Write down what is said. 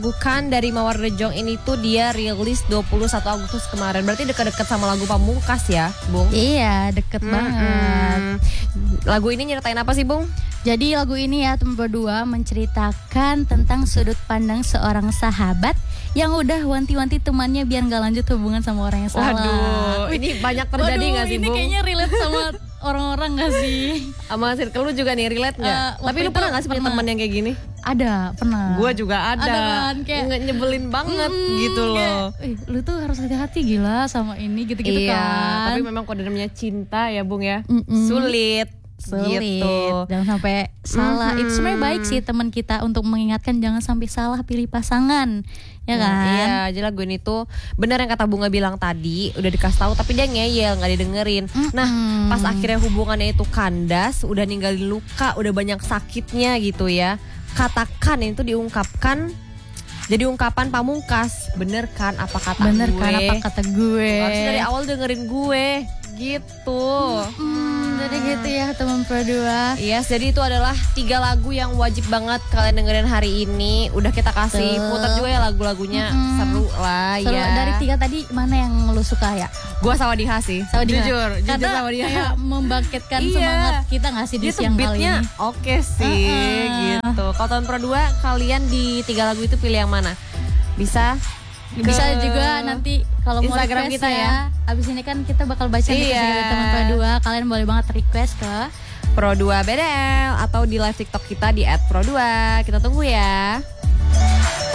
Bukan dari Mawar Rejong ini tuh dia rilis 21 Agustus kemarin. Berarti deket-deket sama lagu Pamungkas ya, Bung? Iya, deket banget. Lagu ini nyeritain apa sih, Bung? Jadi lagu ini ya teman berdua menceritakan tentang sudut pandang seorang sahabat yang udah wanti-wanti temannya biar gak lanjut hubungan sama orang yang salah. Waduh, ini banyak terjadi gak sih, ini Bung? Ini kayaknya relate sama orang-orang gak sih? Sama circle lu juga nih relate gak? Tapi lu pernah gak sih punya teman yang kayak gini? Ada, pernah. Gue juga ada kan, kayak nyebelin banget gitu loh. Lu tuh harus hati-hati gila sama ini gitu-gitu kan. Tapi memang kode namanya cinta ya, Bung ya. Sulit gitu. Jangan sampai salah. Itu sebenarnya baik sih teman kita untuk mengingatkan jangan sampai salah pilih pasangan. Ya kan? Iya, jadi lagu ini tuh benar yang kata Bunga bilang tadi, udah dikasih tahu tapi dia ngeyel, nggak didengerin. Nah, pas akhirnya hubungannya itu kandas, udah ninggalin luka, udah banyak sakitnya gitu ya. Katakan itu diungkapkan jadi ungkapan Pamungkas. Bener kan apa kata gue? Bener kan apa kata gue? Harusnya dari awal dengerin gue gitu. Jadi gitu ya teman berdua. Yes, jadi itu adalah 3 lagu yang wajib banget kalian dengerin hari ini. Udah kita kasih putar juga ya lagu-lagunya. Seru lah. Seru. Ya. Dari 3 tadi mana yang lu suka ya? Gua sama Diha sih. Jujur sama Diha. Kayak membangkitkan semangat kita nggak sih di siang kali ini? Oke sih gitu. Kalau tahun Pro 2 kalian di 3 lagu itu pilih yang mana? Bisa juga nanti kalau mau Instagram request kita ya. Abis ini kan kita bakal baca di teman Pro 2. Kalian boleh banget request ke Pro 2 BDL atau di live TikTok kita di @pro2. Kita tunggu ya.